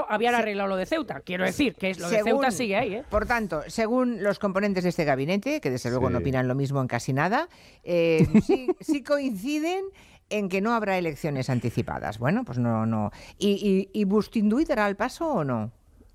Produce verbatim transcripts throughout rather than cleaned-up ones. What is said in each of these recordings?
habían arreglado lo de Ceuta. Quiero decir que es lo según, de Ceuta sigue ahí, ¿eh? Por tanto, según los componentes de este gabinete, que desde luego Sí. no opinan lo mismo en casi nada, eh, sí, sí coinciden en que no habrá elecciones anticipadas. Bueno, pues no, no. ¿Y, y, y Bustinduy dará el paso o no?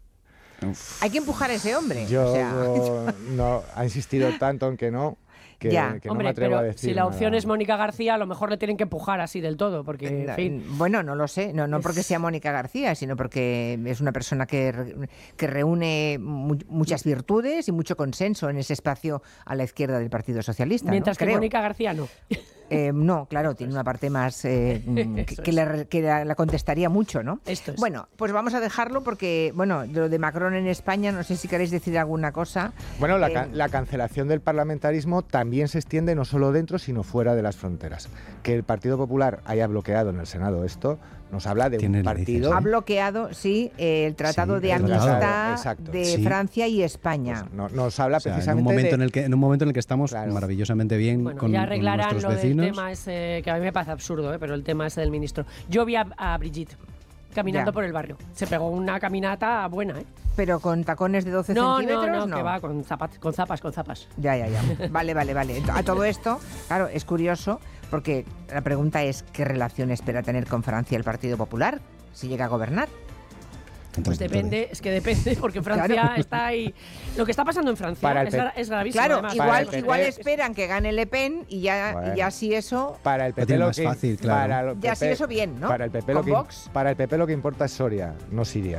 Uf. Hay que empujar a ese hombre. Yo o sea... no ha insistido tanto en que no. Que, ya. que Hombre, no me atrevo pero a decir si la opción nada. es Mónica García, a lo mejor le tienen que empujar así del todo, porque, en fin. Bueno, no lo sé, no, no porque sea Mónica García, sino porque es una persona que, que reúne mu muchas virtudes y mucho consenso en ese espacio a la izquierda del Partido Socialista. Mientras ¿no? que Creo. Mónica García no. Eh, no, claro, tiene una parte más eh, que, que, le, que la, la contestaría mucho, ¿no? Esto es. Bueno, pues vamos a dejarlo porque, bueno, lo de Macron en España, no sé si queréis decir alguna cosa. Bueno, la, eh, ca la cancelación del parlamentarismo también se extiende no solo dentro, sino fuera de las fronteras. Que el Partido Popular haya bloqueado en el Senado esto, nos habla de un partido... Ha bloqueado, sí, eh, el Tratado sí, de el Amistad tratado, de sí. Francia y España. Pues no, nos habla o sea, precisamente en un momento de... en el que en un momento en el que estamos Claro. maravillosamente bien Bueno, con, ya con arreglarán nuestros lo vecinos. del tema ese, que a mí me parece absurdo, ¿eh? Pero el tema ese del ministro. Yo vi a, a Brigitte caminando Ya. por el barrio. Se pegó una caminata buena, ¿eh? Pero con tacones de doce No, centímetros, no, no, no. que va con, zapat con zapas, con zapas. Ya, ya, ya. Vale, vale, vale. A todo esto, claro, es curioso porque la pregunta es ¿qué relación espera tener con Francia el Partido Popular si llega a gobernar? Pues depende, es que depende, porque Francia Claro. está ahí. Lo que está pasando en Francia Para el es, P- gra es gravísimo. Claro, además. igual, Para el P P igual esperan que gane Le Pen y ya, Bueno. y ya si eso... Para el P P tiene lo más que, fácil, claro. para el Ya P P sí, eso bien, ¿no? Para el P P Con lo que, Vox. para el P P lo que importa es Soria, no Siria.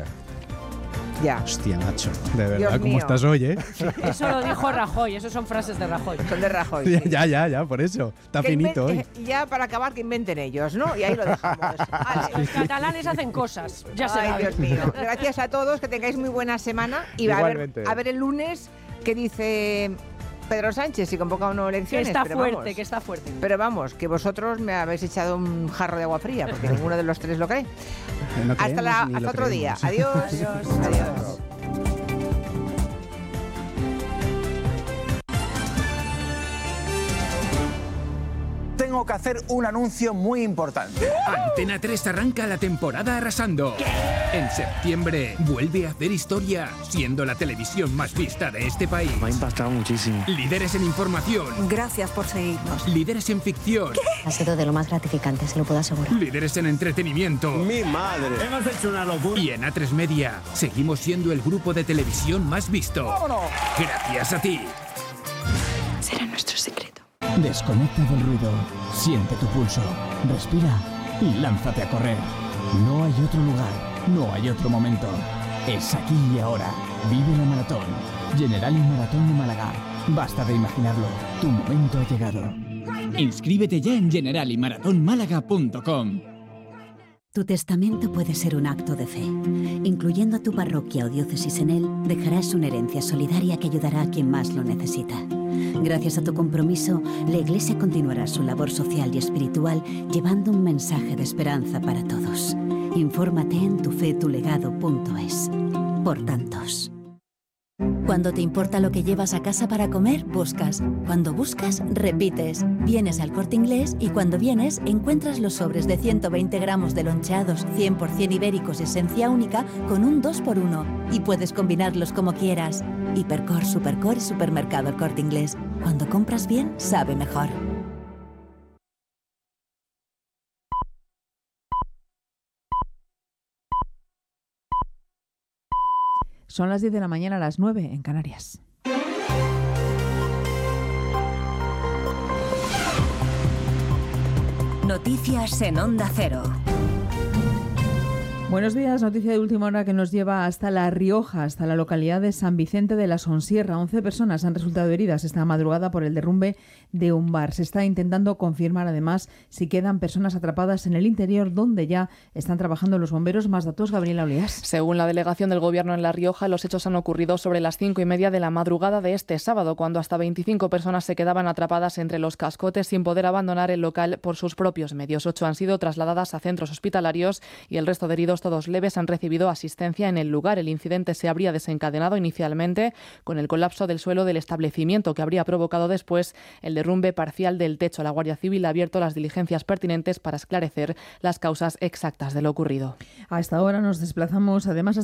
Ya, Hostia, macho, de verdad, Dios ¿cómo mío. estás hoy, eh? Eso lo dijo Rajoy, eso son frases de Rajoy. son de Rajoy. ya, sí. ya, ya, ya, por eso. Está Que finito inven- hoy. eh, Ya para acabar que inventen ellos, ¿no? Y ahí lo dejamos. Vale. Los catalanes hacen cosas, ya se Ay, sabe. Dios mío. Gracias a todos, que tengáis muy buena semana. Y a ver, Igualmente. a ver el lunes qué dice Pedro Sánchez, si convoca o no Que elecciones. está pero fuerte, vamos. que está fuerte. Pero vamos, que vosotros me habéis echado un jarro de agua fría, porque ninguno de los tres lo cree. No Hasta, creemos la, ni hasta lo otro día. creemos. Adiós. Adiós. Adiós. Tengo que hacer un anuncio muy importante. Antena tres arranca la temporada arrasando. En septiembre vuelve a hacer historia, siendo la televisión más vista de este país. Me ha impactado muchísimo. Líderes en información, Gracias por seguirnos. líderes en ficción, Ha sido de lo más gratificante, se lo puedo asegurar. líderes en entretenimiento. Mi madre. Hemos hecho una locura. Y en A tres Media seguimos siendo el grupo de televisión más visto. ¡Vámonos! Gracias a ti. Será nuestro secreto. Desconecta del ruido, siente tu pulso, respira y lánzate a correr. No hay otro lugar, no hay otro momento. Es aquí y ahora. Vive la maratón. Generali Maratón de Málaga. Basta de imaginarlo. Tu momento ha llegado. Inscríbete ya en generali maratón málaga punto com. Tu testamento puede ser un acto de fe. Incluyendo a tu parroquia o diócesis en él, dejarás una herencia solidaria que ayudará a quien más lo necesita. Gracias a tu compromiso, la Iglesia continuará su labor social y espiritual llevando un mensaje de esperanza para todos. Infórmate en tufetulegado punto es. Por tantos. Cuando te importa lo que llevas a casa para comer, buscas. Cuando buscas, repites. Vienes al Corte Inglés y cuando vienes, encuentras los sobres de ciento veinte gramos de loncheados cien por ciento ibéricos esencia única con un dos por uno. Y puedes combinarlos como quieras. Hipercor, Supercor y Supermercado El Corte Inglés. Cuando compras bien, sabe mejor. Son las diez de la mañana, a las nueve en Canarias. Noticias en Onda Cero. Buenos días, noticia de última hora que nos lleva hasta La Rioja, hasta la localidad de San Vicente de la Sonsierra. once personas han resultado heridas esta madrugada por el derrumbe de un bar. Se está intentando confirmar además si quedan personas atrapadas en el interior, donde ya están trabajando los bomberos. Más datos, Gabriela Olías. Según la delegación del Gobierno en La Rioja, los hechos han ocurrido sobre las cinco y media de la madrugada de este sábado, cuando hasta veinticinco personas se quedaban atrapadas entre los cascotes sin poder abandonar el local por sus propios medios. Ocho han sido trasladadas a centros hospitalarios y el resto de heridos, todos leves, han recibido asistencia en el lugar. El incidente se habría desencadenado inicialmente con el colapso del suelo del establecimiento, que habría provocado después el derrumbe parcial del techo. La Guardia Civil ha abierto las diligencias pertinentes para esclarecer las causas exactas de lo ocurrido. A esta hora nos desplazamos además